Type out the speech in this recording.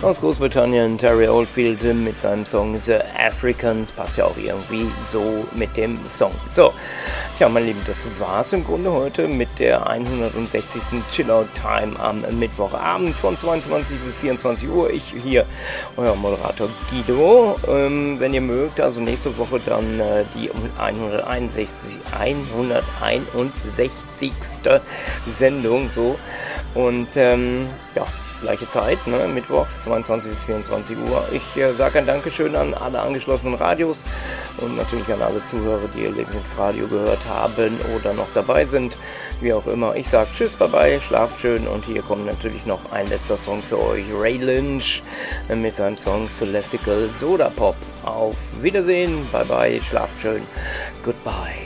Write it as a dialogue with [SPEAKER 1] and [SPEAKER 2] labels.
[SPEAKER 1] aus Großbritannien, Terry Oldfield mit seinem Song The Africans, passt ja auch irgendwie so mit dem Song. So, ja, meine Lieben, das war's im Grunde heute mit der 160. Chillout Time am Mittwochabend von 22 bis 24 Uhr. Ich hier, euer Moderator Guido. Wenn ihr mögt, also nächste Woche dann die 161. Sendung, so. Und ja, gleiche Zeit, ne? Mittwochs 22 bis 24 Uhr. Ich sage ein Dankeschön an alle angeschlossenen Radios und natürlich an alle Zuhörer, die ihr Lieblingsradio gehört haben oder noch dabei sind, wie auch immer. Ich sage Tschüss, bye bye, schlaft schön und hier kommt natürlich noch ein letzter Song für euch, Ray Lynch mit seinem Song Celestial Soda Pop. Auf Wiedersehen, bye bye, schlaft schön, goodbye.